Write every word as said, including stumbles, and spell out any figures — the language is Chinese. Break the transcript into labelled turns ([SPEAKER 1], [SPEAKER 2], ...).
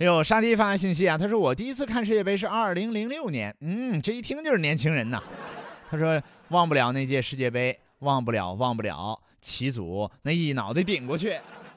[SPEAKER 1] 呦，沙迪发信息啊，他说我第一次看世界杯是二零零六年，嗯，这一听就是年轻人呐。他说忘不了那届世界杯，忘不了，忘不了，齐祖那一脑袋顶过去。